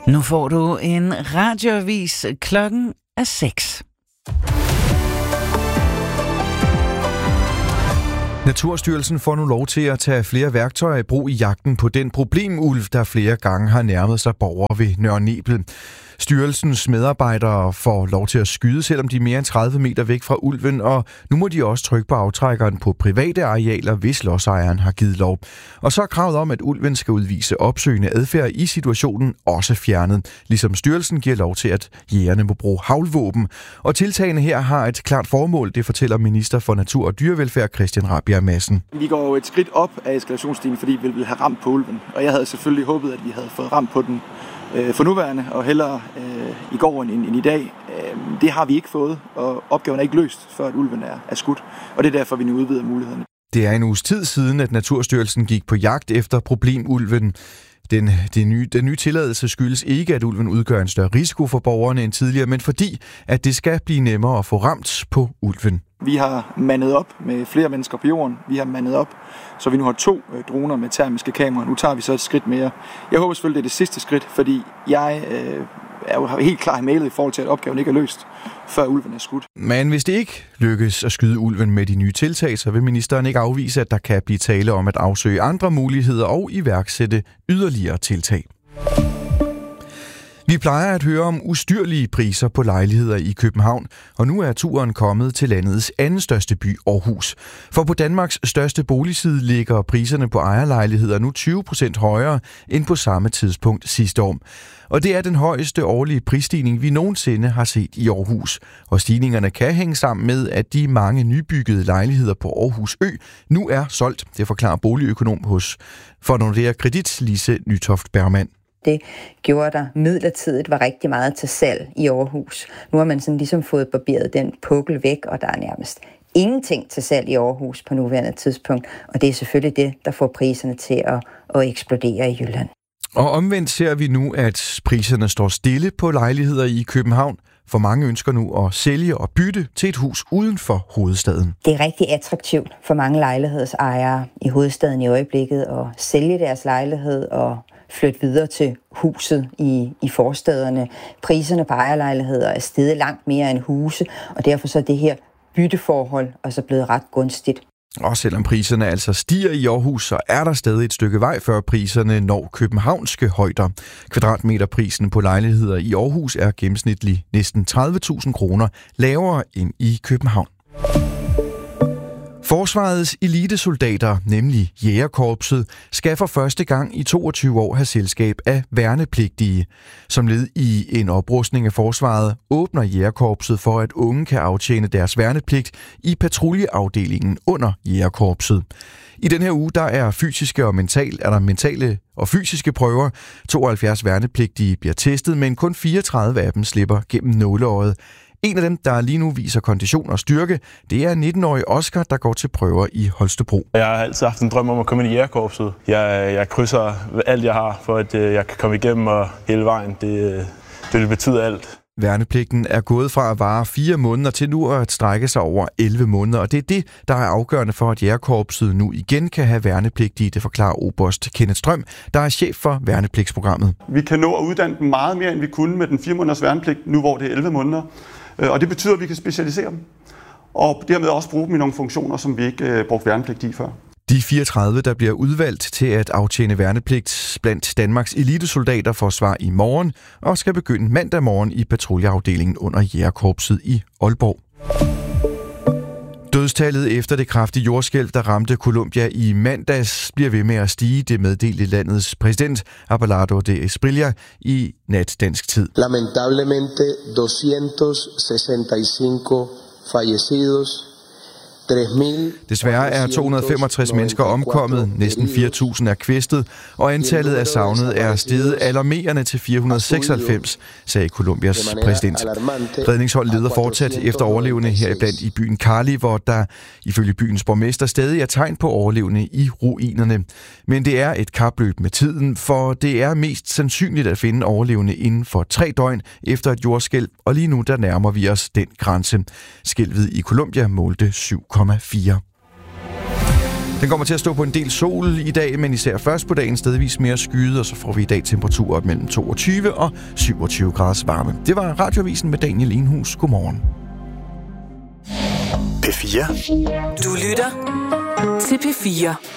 Nu får du en radioavis. Klokken er 6. Naturstyrelsen får nu lov til at tage flere værktøjer i brug i jagten på den problemulv, der flere gange har nærmet sig borgere ved Nørre Nebel. Styrelsens medarbejdere får lov til at skyde, selvom de er mere end 30 meter væk fra ulven, og nu må de også trykke på aftrækkeren på private arealer, hvis lodsejeren har givet lov. Og så er kravet om, at ulven skal udvise opsøgende adfærd i situationen også fjernet, ligesom styrelsen giver lov til, at jægerne må bruge haglvåben. Og tiltagene her har et klart formål, det fortæller minister for Natur og Dyrevelfærd Christian Rabjerg Madsen. Vi går jo et skridt op af eskalationsstigen, fordi vi ville have ramt på ulven, og jeg havde selvfølgelig håbet, at vi havde fået ramt på den for nuværende, og hellere i går end i dag. Det har vi ikke fået, og opgaven er ikke løst, før at ulven er skudt, og det er derfor, vi nu udvider mulighederne. Det er en uges tid siden, at Naturstyrelsen gik på jagt efter problemulven. Den nye tilladelse skyldes ikke, at ulven udgør en større risiko for borgerne end tidligere, men fordi, at det skal blive nemmere at få ramt på ulven. Vi har mandet op med flere mennesker på jorden. Vi har mandet op, så vi nu har 2 droner med termiske kameraer. Nu tager vi så et skridt mere. Jeg håber selvfølgelig, det er det sidste skridt, fordi jeg er jo helt klar i mailet i forhold til, at opgaven ikke er løst, før ulven er skudt. Men hvis det ikke lykkes at skyde ulven med de nye tiltag, så vil ministeren ikke afvise, at der kan blive tale om at afsøge andre muligheder og iværksætte yderligere tiltag. Vi plejer at høre om ustyrlige priser på lejligheder i København, og nu er turen kommet til landets anden største by, Aarhus. For på Danmarks største boligside ligger priserne på ejerlejligheder nu 20% højere end på samme tidspunkt sidste år. Og det er den højeste årlige prisstigning, vi nogensinde har set i Aarhus. Og stigningerne kan hænge sammen med, at de mange nybyggede lejligheder på Aarhus Ø nu er solgt. Det forklarer boligøkonom hos Nordea Kredit, Lise Nytoft Bergmann. Det gjorde der midlertidigt var rigtig meget til salg i Aarhus. Nu har man sådan ligesom fået barberet den pukkel væk, og der er nærmest ingenting til salg i Aarhus på nuværende tidspunkt. Og det er selvfølgelig det, der får priserne til at eksplodere i Jylland. Og omvendt ser vi nu, at priserne står stille på lejligheder i København. For mange ønsker nu at sælge og bytte til et hus uden for hovedstaden. Det er rigtig attraktivt for mange lejlighedsejere i hovedstaden i øjeblikket at sælge deres lejlighed og flytte videre til huset i forstaderne. Priserne på ejerlejligheder er steget langt mere end huse, og derfor så er det her bytteforhold også blevet ret gunstigt. Og selvom priserne altså stiger i Aarhus, så er der stadig et stykke vej, før priserne når københavnske højder. Kvadratmeterprisen på lejligheder i Aarhus er gennemsnitlig næsten 30.000 kroner lavere end i København. Forsvarets elitesoldater, nemlig Jægerkorpset, skal for første gang i 22 år have selskab af værnepligtige. Som led i en oprustning af forsvaret åbner Jægerkorpset for, at unge kan aftjene deres værnepligt i patruljeafdelingen under Jægerkorpset. I den her uge der er mentale og fysiske prøver. 72 værnepligtige bliver testet, men kun 34 af dem slipper gennem nåleøjet. En af dem, der lige nu viser kondition og styrke, det er 19-årig Oscar, der går til prøver i Holstebro. Jeg har altid haft en drøm om at komme ind i Jægerkorpset. Jeg krydser alt, jeg har, for at jeg kan komme igennem og hele vejen. Det betyder alt. Værnepligten er gået fra at vare 4 måneder til nu at strække sig over 11 måneder, og det er det, der er afgørende for, at Jægerkorpset nu igen kan have værnepligtige, det forklarer oberst Kenneth Strøm, der er chef for værnepligtsprogrammet. Vi kan nå at uddanne dem meget mere, end vi kunne med den 4 måneders værnepligt, nu hvor det er 11 måneder. Og det betyder, at vi kan specialisere dem, og dermed også bruge dem i nogle funktioner, som vi ikke brugte værnepligt i før. De 34, der bliver udvalgt til at aftjene værnepligt blandt Danmarks elitesoldater, får svar i morgen og skal begynde mandag morgen i patruljeafdelingen under Jægerkorpset i Aalborg. Dødstallet efter det kraftige jordskælv, der ramte Colombia i mandags, bliver ved med at stige. Det meddelte landets præsident Abelardo de Espriella i nat dansk tid. Lamentablemente 265 fallecidos. Desværre er 265 mennesker omkommet, næsten 4.000 er kvæstet, og antallet af savnede er steget alarmerende til 496, sagde Colombias præsident. Redningshold leder fortsat efter overlevende heriblandt i byen Cali, hvor der ifølge byens borgmester stadig er tegn på overlevende i ruinerne. Men det er et kapløb med tiden, for det er mest sandsynligt at finde overlevende inden for 3 døgn efter et jordskælv, og lige nu der nærmer vi os den grænse. Skælvet i Colombia målte 7,4. Den kommer til at stå på en del sol i dag, men især først på dagen stedvis mere skyet, og så får vi i dag temperaturer mellem 22 og 27 graders varme. Det var Radioavisen med Daniel Enhus. Godmorgen. P4. Du lytter til P4.